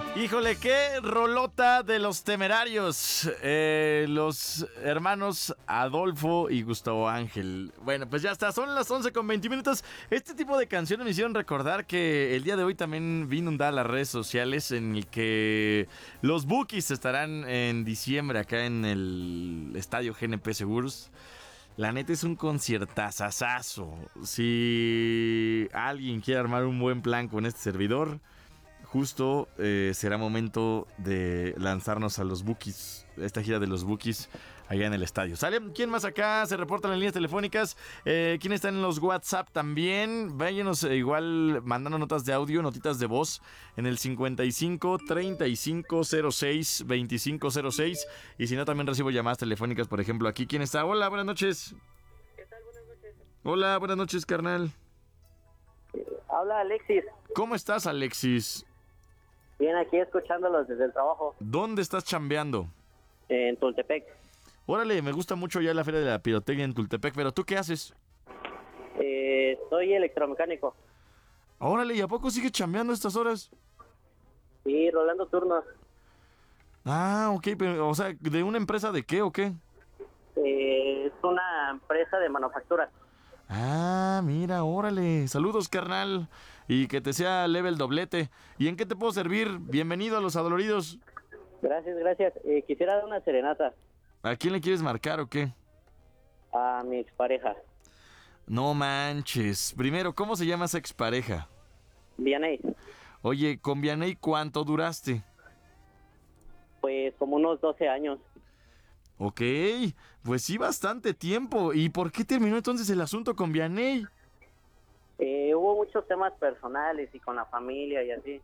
Híjole, qué rolota de Los Temerarios, los hermanos Adolfo y Gustavo Ángel. Bueno, pues ya está, son las 11:20. Este tipo de canciones me hicieron recordar que el día de hoy también vi inundar las redes sociales en el que los Bukis estarán en diciembre acá en el estadio GNP Seguros. La neta es un conciertazazazo. Si alguien quiere armar un buen plan con este servidor, justo será momento de lanzarnos a los Bukis, esta gira de los Bukis allá en el estadio. ¿Sale? ¿Quién más acá se reporta en las líneas telefónicas? ¿Quién está en los WhatsApp también? Váyanos igual mandando notas de audio, notitas de voz en el 55 35 06 25 06. Y si no, también recibo llamadas telefónicas, por ejemplo, aquí. ¿Quién está? Hola, buenas noches. ¿Qué tal? Buenas noches. Hola, buenas noches, carnal. Habla Alexis. ¿Cómo estás, Alexis? Bien, aquí escuchándolos desde el trabajo. ¿Dónde estás chambeando? En Tultepec. Órale, me gusta mucho ya la feria de la pirotecnia en Tultepec, pero ¿tú qué haces? Soy electromecánico. Órale, ¿y a poco sigues chambeando a estas horas? Sí, rolando turnos. Ah, ok, pero, o sea, ¿de una empresa de qué o qué? Es una empresa de manufactura. Ah, mira, órale. Saludos, carnal. Y que te sea leve el doblete. ¿Y en qué te puedo servir? Bienvenido a Los Adoloridos. Gracias, gracias. Quisiera dar una serenata ¿A quién le quieres marcar o qué? a mi expareja, No manches. Primero, ¿cómo se llama esa expareja? Vianey. Oye, ¿con Vianey cuánto duraste? Pues como unos 12 años. Ok, pues sí, bastante tiempo. ¿Y por qué terminó entonces el asunto con Vianey? Hubo muchos temas personales y con la familia y así.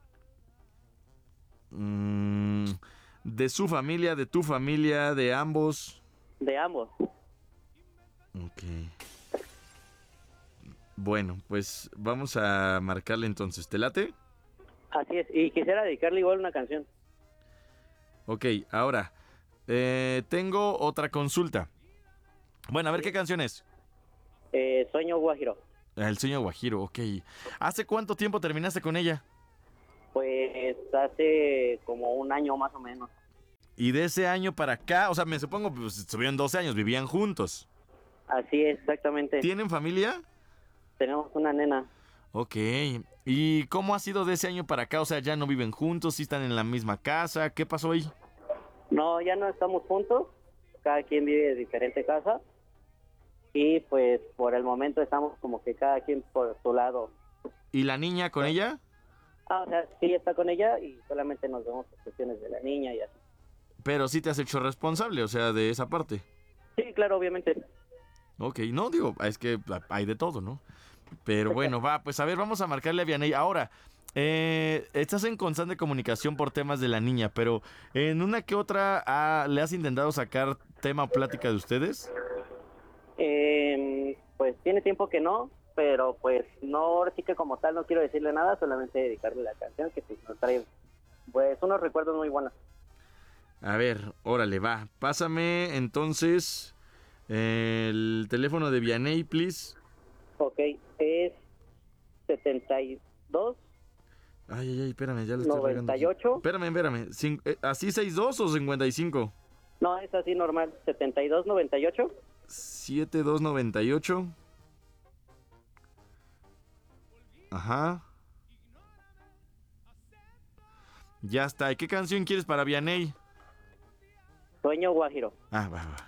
¿De su familia, de tu familia, de ambos? De ambos. Ok. Bueno, pues vamos a marcarle entonces. ¿Te late? Así es. Y quisiera dedicarle igual una canción. Ok, ahora, tengo otra consulta. Bueno, a ver qué canción es. Sueño Guajiro. El sueño guajiro, ok. ¿Hace cuánto tiempo terminaste con ella? Pues hace como un año más o menos. Y de ese año para acá, o sea, me supongo, pues estuvieron 12 años, vivían juntos. Así es, exactamente. ¿Tienen familia? Tenemos una nena. Ok. ¿Y cómo ha sido de ese año para acá? O sea, ¿ya no viven juntos? ¿Sí están en la misma casa? ¿Qué pasó ahí? No, ya no estamos juntos. Cada quien vive en diferente casa. Y pues por el momento estamos como que cada quien por su lado. ¿Y la niña con ella? O sea, sí está con ella y solamente nos vemos por cuestiones de la niña y así. Pero sí te has hecho responsable, o sea, de esa parte. Sí, claro, obviamente. Ok, no, digo, es que hay de todo, ¿no? Pero bueno, va, pues a ver, vamos a marcarle a Vianey. Ahora, estás en constante comunicación por temas de la niña, pero ¿en una que otra le has intentado sacar tema o plática de ustedes? Pues tiene tiempo que no, pero pues no, ahora sí que como tal no quiero decirle nada, solamente dedicarle la canción que pues, nos trae pues unos recuerdos muy buenos. A ver, órale, va. Pásame entonces el teléfono de Vianey, please. Ok, es 72 Ay, espérame, ya lo estoy regando aquí. 98. Espérame. ¿Así 62 o 55? No, es así normal, 7298. 7298. Ajá. Ya está. ¿Y qué canción quieres para Vianey? Sueño Guajiro. Ah, va.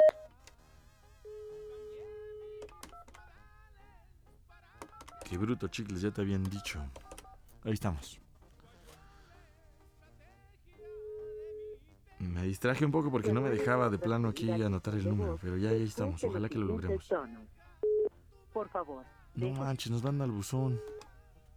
Qué bruto, chicles, ya te habían dicho. Ahí estamos. Me distraje un poco porque no me dejaba de plano aquí anotar el número, pero ya ahí estamos. Ojalá que lo logremos. Por favor. No manches, nos van al buzón.